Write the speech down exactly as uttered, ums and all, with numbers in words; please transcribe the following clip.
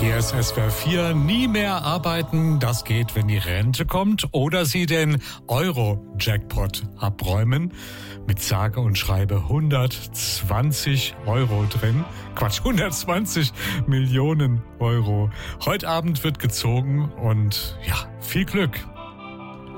Hier ist S W R vier. Nie mehr arbeiten, das geht, wenn die Rente kommt. Oder Sie den Euro-Jackpot abräumen. Mit sage und schreibe hundertzwanzig Euro drin. Quatsch, hundertzwanzig Millionen Euro. Heute Abend wird gezogen und ja, viel Glück.